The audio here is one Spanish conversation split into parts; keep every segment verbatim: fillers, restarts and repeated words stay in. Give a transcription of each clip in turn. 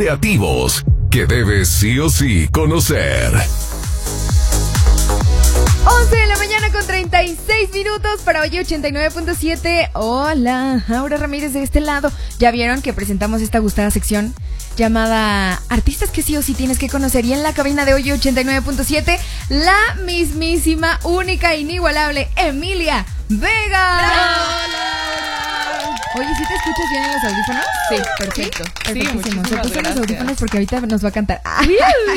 creativos que debes sí o sí conocer. once de la mañana con treinta y seis minutos para hoy ochenta y nueve punto siete. Hola, Aura Ramírez de este lado. Ya vieron que presentamos esta gustada sección llamada Artistas que sí o sí tienes que conocer. Y en la cabina de hoy ochenta y nueve punto siete, la mismísima, única, inigualable Emilia Vega. Hola. Oye, ¿sí te escuchas bien en los audífonos? Sí, perfecto. Sí, perfectísimo. Se puso los gracias. audífonos porque ahorita nos va a cantar. Ay,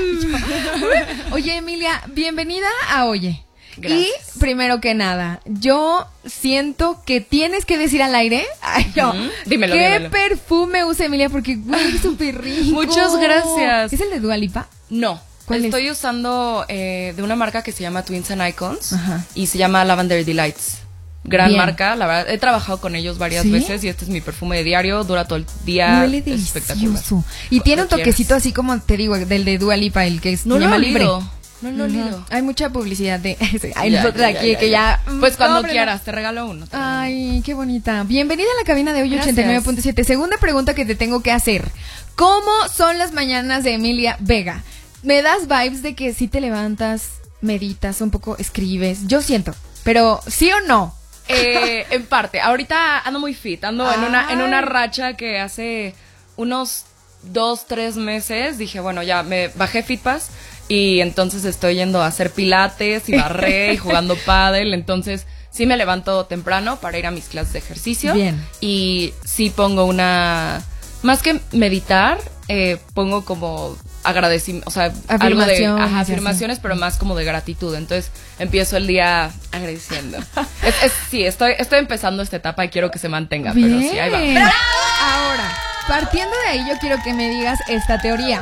oye, Emilia, bienvenida a Oye. Gracias. Y primero que nada, yo siento que tienes que decir al aire, ay, no, Uh-huh. Dímelo, ¿qué dímelo. perfume usa Emilia? Porque huele súper rico. Muchas gracias. ¿Es el de Dua Lipa? No, ¿Cuál estoy usando eh, de una marca que se llama Twins and Icons. Ajá. Y se llama Lavender Delights. Gran Bien. marca, la verdad. He trabajado con ellos varias ¿Sí? veces y este es mi perfume de diario. Dura todo el día. Huele es espectacular. delicioso. Y tiene un Cuando toquecito quieras. así como te digo, del de Dua Lipa, el que es No se lo llama he Libre. olido. No lo he Ujú. olido. Hay mucha publicidad de hay Ya, nosotros ya, aquí ya, que ya. ya. Pues cuando cómpralo. quieras, te regalo uno. te regalo uno. Ay, qué bonita. Bienvenida a la cabina de hoy Gracias. ochenta y nueve punto siete. Segunda pregunta que te tengo que hacer. ¿Cómo son las mañanas de Emilia Vega? Me das vibes de que si te levantas, meditas, un poco escribes. Yo siento, pero ¿sí o no? Eh, en parte, ahorita ando muy fit, ando en una, en una Ay. racha que hace unos dos, tres meses dije, bueno, ya me bajé Fitpass y entonces estoy yendo a hacer pilates y barré y jugando pádel, entonces sí me levanto temprano para ir a mis clases de ejercicio. Bien. Y sí pongo una, más que meditar, eh, pongo como agradecimiento, o sea, algo de Afirmaciones, ajá, así. afirmaciones, pero más como de gratitud. Entonces empiezo el día agradeciendo. es, es- sí, estoy, estoy empezando esta etapa y quiero que se mantenga, pero sí, ahí va. Bien. Ahora, partiendo de ahí, yo quiero que me digas esta teoría.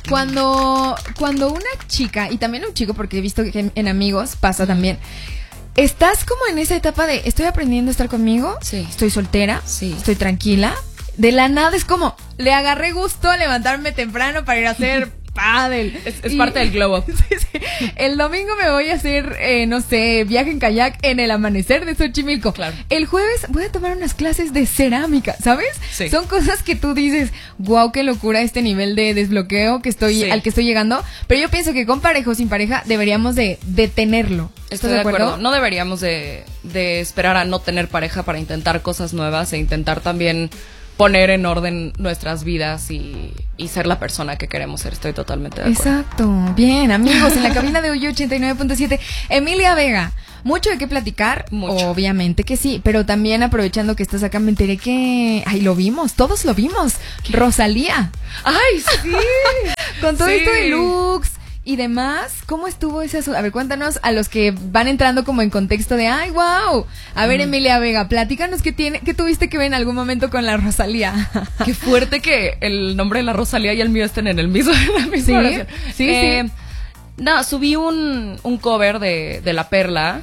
Cuando, cuando una chica, y también un chico, porque he visto que en, en amigos pasa también, estás como en esa etapa de estoy aprendiendo a estar conmigo, Sí. estoy soltera, Sí. estoy tranquila. De la nada es como, le agarré gusto a levantarme temprano para ir a hacer pádel. Es, es Y- parte del glow up. Sí, sí. El domingo me voy a hacer, eh, no sé, viaje en kayak en el amanecer de Xochimilco. Claro. El jueves voy a tomar unas clases de cerámica, ¿sabes? Sí. Son cosas que tú dices, wow, qué locura este nivel de desbloqueo que estoy, Sí. al que estoy llegando. Pero yo pienso que con pareja o sin pareja deberíamos de detenerlo. Estoy de acuerdo. No deberíamos de, de esperar a no tener pareja para intentar cosas nuevas e intentar también poner en orden nuestras vidas y, y ser la persona que queremos ser. Estoy totalmente de acuerdo. Exacto. Bien, amigos, en la cabina de hoy ochenta y nueve punto siete, Emilia Vega. Mucho de qué platicar, Mucho. obviamente que sí, pero también aprovechando que estás acá me enteré que, ay, lo vimos, todos lo vimos, Rosalía, ¡Ay, sí! con todo Sí. esto de looks y demás, ¿cómo estuvo ese asunto? A ver, cuéntanos a los que van entrando como en contexto de, ay, wow, a ver, Emilia Vega, platícanos qué tiene, qué tuviste que ver en algún momento con la Rosalía. Qué fuerte que el nombre de la Rosalía y el mío estén en el mismo, en la misma Sí, oración. sí, Eh, sí. No, subí un, un cover de, de La Perla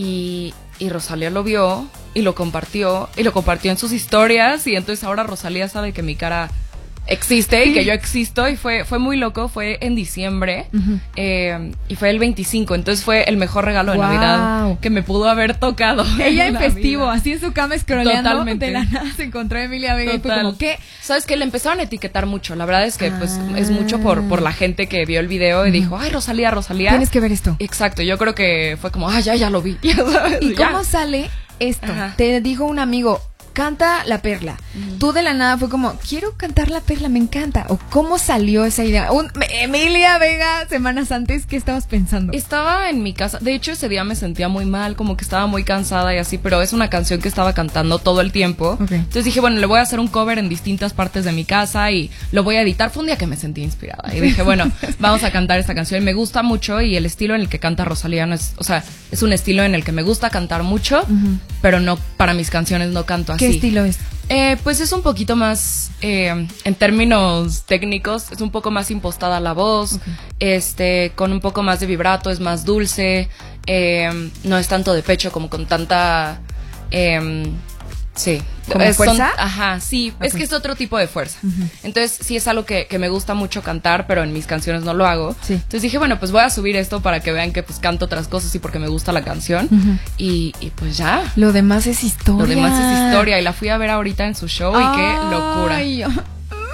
y, y Rosalía lo vio y lo compartió y lo compartió en sus historias y entonces ahora Rosalía sabe que mi cara existe y que yo existo y fue, fue muy loco, fue en diciembre Ujú. eh, y fue el veinticinco, entonces fue el mejor regalo de Wow. Navidad que me pudo haber tocado. Ella en la festivo, vida. así en su cama escroleando, Totalmente. de la nada se encontró a Emilia Vega y fue Total. como, ¿qué? ¿Sabes qué? Le empezaron a etiquetar mucho. La verdad es que pues Ah. es mucho por, por la gente que vio el video y dijo, ay, Rosalía, Rosalía. Tienes que ver esto. Exacto, yo creo que fue como, ah, ya, ya lo vi. Ya sabes, ¿Y ya. cómo sale esto? Ajá. Te dijo un amigo, canta La Perla. Tú de la nada fue como, quiero cantar La Perla, me encanta. ¿O cómo salió esa idea? Un- Emilia Vega, semanas antes, ¿qué estabas pensando? Estaba en mi casa. De hecho, ese día me sentía muy mal, como que estaba muy cansada y así, pero es una canción que estaba cantando todo el tiempo. Ok. Entonces dije, bueno, le voy a hacer un cover en distintas partes de mi casa y lo voy a editar. Fue un día que me sentí inspirada y dije, bueno, vamos a cantar esta canción. Y me gusta mucho y el estilo en el que canta Rosalía no es, o sea, es un estilo en el que me gusta cantar mucho, Ujú. pero no, para mis canciones no canto así. ¿Qué estilo es? Eh, pues es un poquito más, eh, en términos técnicos, es un poco más impostada la voz, Ok. este, con un poco más de vibrato, es más dulce, eh, no es tanto de pecho como con tanta, eh, sí. ¿Como Es- son- fuerza? ajá, sí, es Ok. que es otro tipo de fuerza. Ujú. Entonces sí es algo que, que me gusta mucho cantar, pero en mis canciones no lo hago. Sí. Entonces dije, bueno, pues voy a subir esto para que vean que pues canto otras cosas y porque me gusta la canción. Ujú. y, y pues ya. Lo demás es historia. Lo demás es historia y la fui a ver ahorita en su show y qué locura. Ay,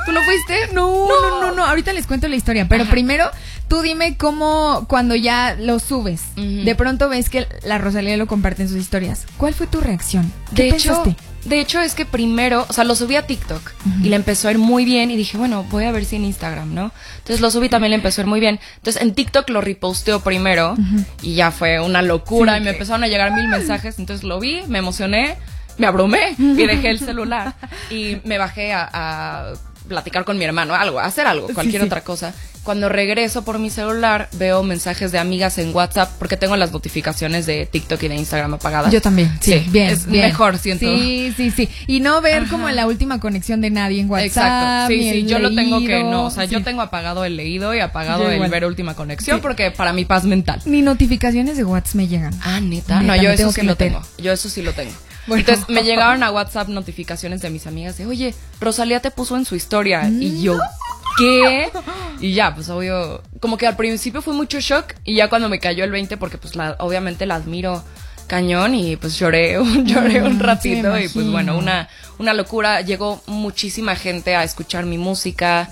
¿Tú no fuiste? No, no, no, no, ahorita les cuento la historia, pero Ajá. primero tú dime cómo cuando ya lo subes, Ujú. de pronto ves que la Rosalía lo comparte en sus historias. ¿Cuál fue tu reacción? ¿Qué De hecho, pensaste? de hecho es que primero, o sea, lo subí a TikTok y le empezó a ir muy bien y dije, bueno, voy a ver si en Instagram, ¿no? Entonces lo subí, también le empezó a ir muy bien. Entonces en TikTok lo reposteó primero y ya fue una locura Sí, y me que- empezaron a llegar mil mensajes. Entonces lo vi, me emocioné, me abrumé y dejé el celular y me bajé a, a platicar con mi hermano, algo, a hacer algo, cualquier sí. otra cosa. Cuando regreso por mi celular veo mensajes de amigas en WhatsApp porque tengo las notificaciones de TikTok y de Instagram apagadas. Yo también, sí, Sí, bien, es bien. mejor, siento. Sí, sí, sí. Y no ver Ajá. como la última conexión de nadie en WhatsApp. Exacto, sí, ni sí, el yo lo tengo que leído, no, o sea, yo sí. tengo apagado el leído y apagado Yo el igual. ver última conexión Sí. porque para mi paz mental. Ni notificaciones de WhatsApp me llegan. Ah, neta, Neta, no, yo me eso tengo sí que lo meter. tengo, yo eso sí lo tengo. Bueno. Entonces me llegaron a WhatsApp notificaciones de mis amigas de, oye, Rosalía te puso en su historia y yo, ¿qué? Y ya, pues obvio, como que al principio fue mucho shock y ya cuando me cayó el veinte porque pues la, obviamente la admiro cañón y pues lloré, un- lloré un Mm, ratito sí, y pues bueno, imagino. una, una locura. Llegó muchísima gente a escuchar mi música,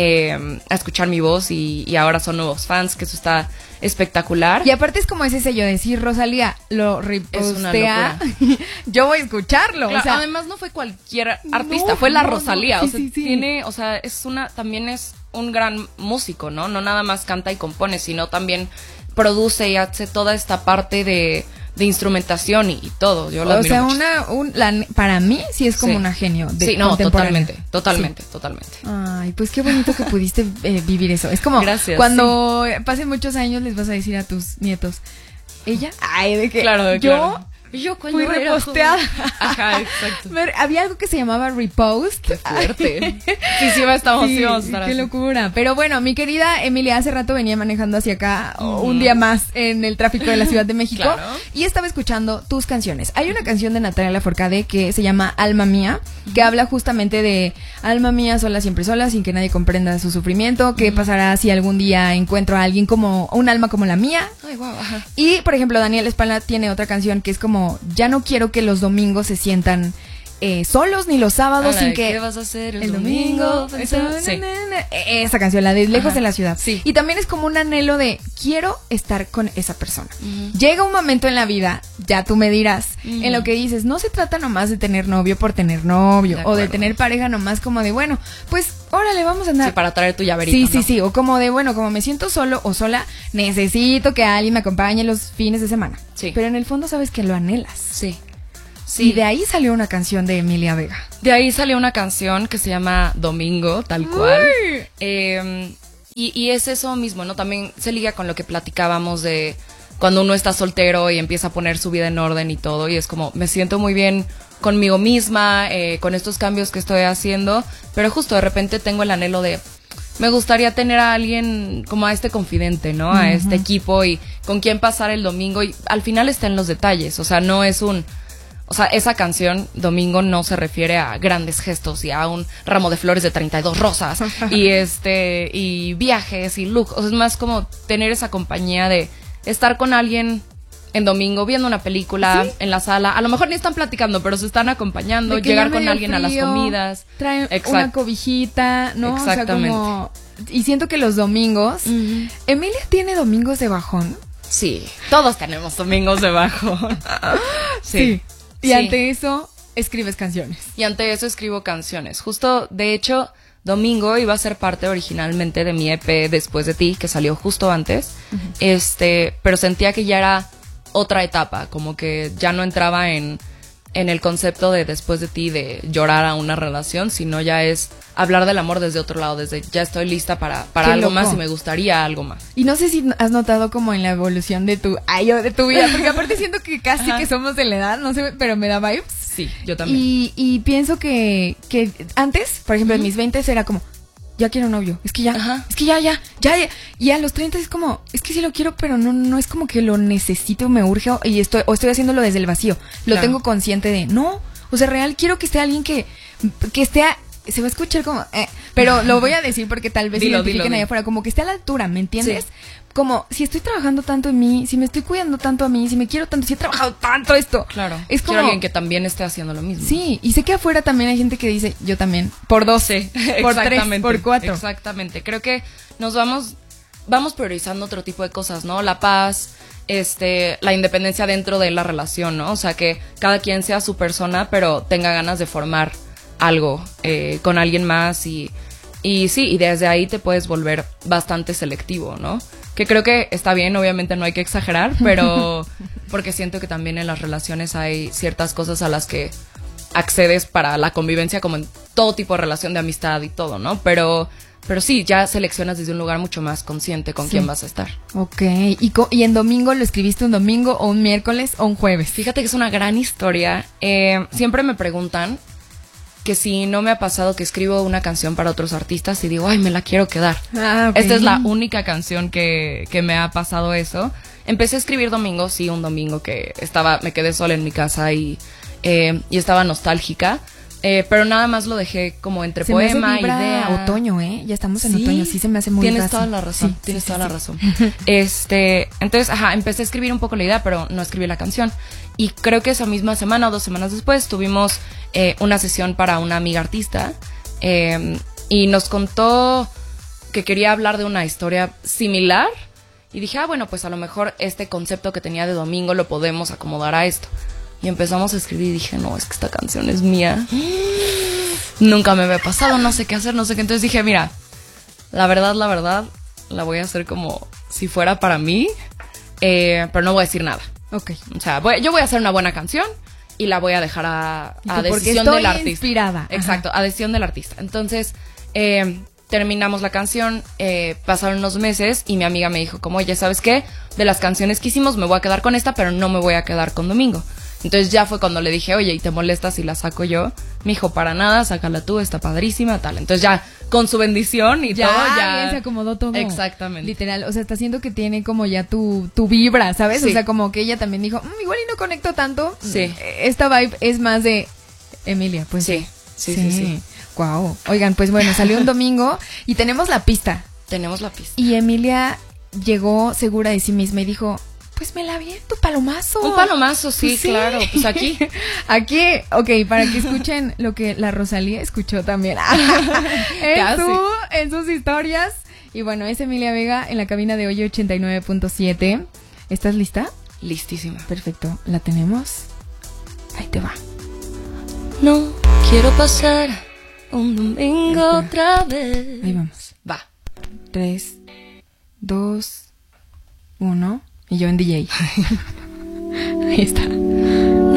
eh, a escuchar mi voz y, y ahora son nuevos fans, que eso está espectacular. Y aparte es como ese sello de decir, Rosalía lo Es una repostea, yo voy a escucharlo. Claro, o sea, además no fue cualquier artista, No, fue la no, no. Rosalía, Sí, o sea, sí, sí. tiene, o sea, es una, también es un gran músico, ¿no? No nada más canta y compone, sino también produce y hace toda esta parte de, de instrumentación y, y todo. Yo lo o admiro sea, mucho. una, un, la, para mí sí es como Sí. una genio de Sí, no, contemporánea. totalmente, totalmente, totalmente. Ay, pues qué bonito que pudiste eh, vivir eso. Es como Gracias, cuando pasen muchos años les vas a decir a tus nietos, ¿ella? Ay, de que Claro, yo claro. Y yo fui cuando era reposteada. joven. Ajá, exacto. Ver, había algo que se llamaba repost. Qué fuerte. Sí, sí, estamos, Sí, sí, vamos a estar qué así. locura. Pero bueno, mi querida Emilia hace rato venía manejando hacia acá Ujú. un día más en el tráfico de la Ciudad de México Claro. y estaba escuchando tus canciones. Hay una canción de Natalia Lafourcade que se llama Alma Mía, que habla justamente de alma mía sola, siempre sola, sin que nadie comprenda su sufrimiento. ¿Qué pasará si algún día encuentro a alguien como un alma como la mía? Ay, guau, ajá. Y, por ejemplo, Daniel Espalda tiene otra canción que es como, ya no quiero que los domingos se sientan eh, solos, ni los sábados, Ala, sin que... ¿qué vas a hacer el, El domingo? domingo, Pensar- esa, Sí. na, na, na, esa canción, la de Lejos Ajá. de la Ciudad. Sí. Y también es como un anhelo de quiero estar con esa persona. Ujú. Llega un momento en la vida, ya tú me dirás, Ujú. en lo que dices, no se trata nomás de tener novio por tener novio, De o de acuerdo. tener pareja nomás como de, bueno, pues órale, vamos a andar. Sí, para traer tu llaverito. Sí, sí, ¿no? sí, o como de, bueno, como me siento solo o sola, necesito que alguien me acompañe los fines de semana. Sí. Pero en el fondo sabes que lo anhelas. Sí. Y de ahí salió una canción de Emilia Vega. De ahí salió una canción que se llama Domingo, tal cual. Uy. Eh, y, y es eso mismo, ¿no? También se liga con lo que platicábamos de cuando uno está soltero y empieza a poner su vida en orden y todo. Y es como, me siento muy bien conmigo misma, eh, con estos cambios que estoy haciendo. Pero justo de repente tengo el anhelo de... Me gustaría tener a alguien como a este confidente, ¿no? A este equipo y con quien pasar el domingo. Y al final está en los detalles. O sea, no es un... O sea, esa canción, Domingo, no se refiere a grandes gestos y a un ramo de flores de treinta y dos rosas y este y viajes y lujos. O sea, es más como tener esa compañía de estar con alguien en domingo viendo una película ¿Sí? en la sala. A lo mejor ni están platicando, pero se están acompañando, De que llegar ya con medio alguien a las frío, comidas. Trae Exacto. una cobijita, ¿no? Exactamente. O sea, como... Y siento que los domingos... Ujú. Emilia tiene domingos de bajón. Sí, todos tenemos domingos de bajón. Sí. Y Sí. ante eso, escribes canciones. Y ante eso escribo canciones. Justo, de hecho, Domingo iba a ser parte originalmente de mi E P Después de ti, que salió justo antes. Este, pero sentía que ya era otra etapa, como que ya no entraba en, en el concepto de después de ti, de llorar a una relación, sino ya es hablar del amor desde otro lado, desde ya estoy lista para, para Qué algo loco. más y me gustaría algo más. Y no sé si has notado como en la evolución de tu... Ay, yo, de tu vida. Porque aparte siento que casi Ajá. que somos de la edad, no sé, pero me da vibes. Sí, yo también. Y, y pienso que, que antes, por ejemplo, en mis veintes era como, ya quiero novio, es que ya, Ajá. es que ya, ya, ya, ya. Y a los treinta es como, es que sí lo quiero, pero no, no es como que lo necesito o me urge o, y estoy, o estoy haciéndolo desde el vacío. Lo Claro. tengo consciente de, no, o sea, real quiero que esté alguien que, que esté se va a escuchar como, eh, pero lo voy a decir porque tal vez Dilo, identifiquen dilo, allá dilo. afuera, como que esté a la altura, ¿me entiendes? Sí. Como, si estoy trabajando tanto en mí, si me estoy cuidando tanto a mí, si me quiero tanto, si he trabajado tanto esto. Claro. Es como... Quiero alguien que también esté haciendo lo mismo. Sí, y sé que afuera también hay gente que dice, yo también, por doce, por tres, Exactamente, por cuatro. Exactamente. Creo que nos vamos, vamos priorizando otro tipo de cosas, ¿no? La paz, este, la independencia dentro de la relación, ¿no? O sea, que cada quien sea su persona, pero tenga ganas de formar algo eh, con alguien más y, y sí, y desde ahí te puedes volver bastante selectivo, ¿no? Que creo que está bien, obviamente no hay que exagerar, pero porque siento que también en las relaciones hay ciertas cosas a las que accedes para la convivencia, como en todo tipo de relación de amistad y todo, ¿no? Pero, pero sí, ya seleccionas desde un lugar mucho más consciente con Sí. quién vas a estar. Ok, ¿Y, co- ¿y en domingo lo escribiste un domingo o un miércoles o un jueves? Fíjate que es una gran historia. Eh, siempre me preguntan que si no me ha pasado que escribo una canción para otros artistas y digo, ay, me la quiero quedar. Ah, ok. Esta es la única canción que, que me ha pasado eso. Empecé a escribir domingo, sí, un domingo que estaba, me quedé sola en mi casa y, eh, y estaba nostálgica. Eh, pero nada más lo dejé como entre Se me hace poema, vibra idea. otoño, ¿eh? Ya estamos en Sí, otoño, sí se me hace muy Tienes raso. toda la razón, Sí, tienes sí, toda sí, la sí. razón. Este, entonces, ajá, empecé a escribir un poco la idea, pero no escribí la canción. Y creo que esa misma semana o dos semanas después tuvimos eh, una sesión para una amiga artista eh, y nos contó que quería hablar de una historia similar. Y dije, ah, bueno, pues a lo mejor este concepto que tenía de domingo lo podemos acomodar a esto. Y empezamos a escribir y dije, no, es que esta canción es mía. Nunca me había pasado, no sé qué hacer, no sé qué. Entonces dije, mira, la verdad, la verdad, la voy a hacer como si fuera para mí, eh, pero no voy a decir nada. Ok. O sea, voy- yo voy a hacer una buena canción y la voy a dejar a, Y tú, a porque decisión estoy del artista. inspirada. Ajá. Exacto, a decisión del artista. Entonces, eh, terminamos la canción, eh, pasaron unos meses y mi amiga me dijo como, oye, ¿sabes qué? De las canciones que hicimos me voy a quedar con esta, pero no me voy a quedar con Domingo. Entonces ya fue cuando le dije, oye, ¿y te molesta si la saco yo? Me dijo, para nada, sácala tú, está padrísima, tal. Entonces ya, con su bendición y Ya, todo, ya... bien, se acomodó todo. Exactamente. Literal, o sea, está haciendo que tiene como ya tu, tu vibra, ¿sabes? Sí. O sea, como que ella también dijo, "Mm, igual y no conecto tanto. Sí. Esta vibe es más de Emilia, pues. Sí, sí, sí, sí. Wow. Oigan, pues bueno, salió un domingo y tenemos la pista. Tenemos la pista. Y Emilia llegó segura de sí misma y dijo, pues me la vi en tu palomazo. Un palomazo, sí, Pues sí. claro. Pues aquí. Aquí, ok, para que escuchen lo que la Rosalía escuchó también en, Casi. su, en sus historias. Y bueno, es Emilia Vega en la cabina de hoy ochenta y nueve punto siete. ¿Estás lista? Listísima. Perfecto, ¿la tenemos? Ahí te va. No quiero pasar un domingo Espera. otra vez. Ahí vamos. Va. Tres, dos, uno. Y yo en D J. Ahí está.